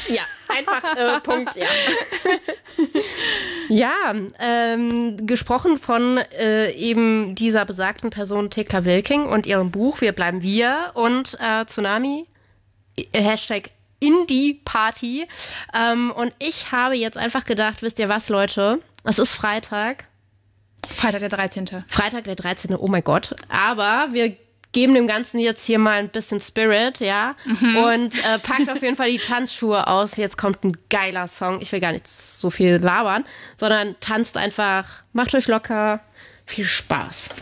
Ja, einfach Punkt, ja. Ja, gesprochen von eben dieser besagten Person Thekla Wilking und ihrem Buch Wir bleiben wir und Tsunami, Hashtag Indie-Party. Und ich habe jetzt einfach gedacht, wisst ihr was, Leute? Es ist Freitag. Freitag der 13. Freitag der 13. Oh mein Gott. Aber wir geben dem Ganzen jetzt hier mal ein bisschen Spirit, ja. Und packt auf jeden Fall die Tanzschuhe aus. Jetzt kommt ein geiler Song. Ich will gar nicht so viel labern, sondern tanzt einfach, macht euch locker. Viel Spaß.